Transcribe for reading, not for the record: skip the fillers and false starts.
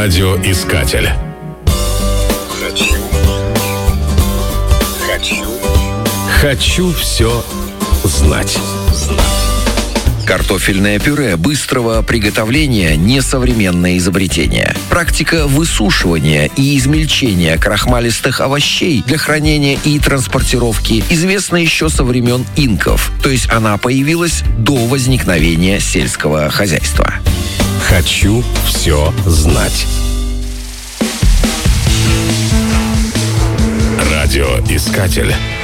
Радиоискатель. Хочу все знать. Картофельное пюре быстрого приготовления – несовременное изобретение. Практика высушивания и измельчения крахмалистых овощей для хранения и транспортировки известна еще со времен инков, то есть она появилась до возникновения сельского хозяйства. Хочу все знать. Радиоискатель.